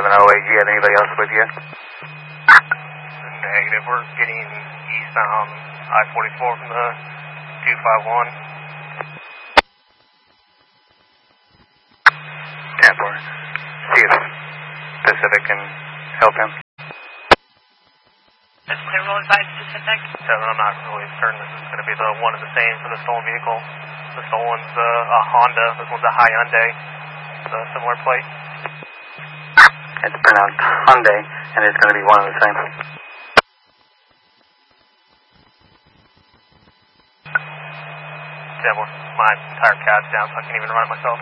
170AG, had anybody else with you? Negative, we're getting eastbound I-44 from the 251. 10-4. See if Pacific can help him. That's clear, roll advise Pacific. 7, I'm not really certain this is going to be the one and the same for the stolen vehicle. The stolen's a Honda, this one's a Hyundai. It's a similar plate. It's pronounced Hyundai, and it's going to be one and the same. Yeah, well, my entire CAD's down, so I can't even run it myself.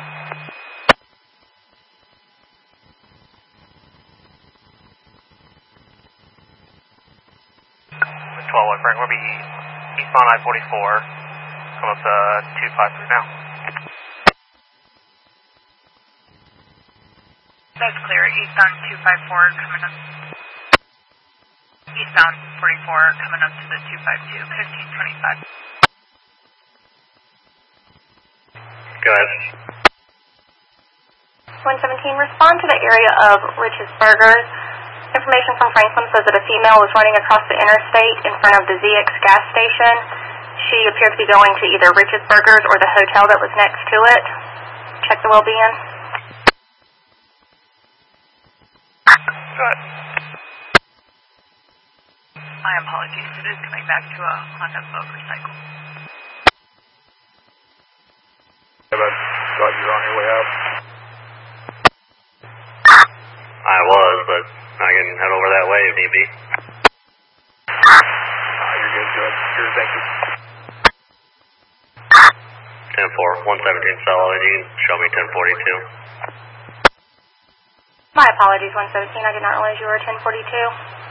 The 12 Frank, we'll be eastbound I-44, come up to 253 now. That's clear, eastbound 254 coming up. Eastbound 44 coming up to the 252, 1525. Go ahead. 117, respond to the area of Rich's Burgers. Information from Franklin says that a female was running across the interstate in front of the ZX gas station. She appeared to be going to either Rich's Burgers or the hotel that was next to it. Check the well-being. Go ahead. My apologies, it is coming back to a Honda motorcycle. Thought you were on your way out. I was, but I can head over that way if need be. You're good, good. Good, thank you. 10-4, 117 solid, you can show me 1042. My apologies, 117. I did not realize you were 1042.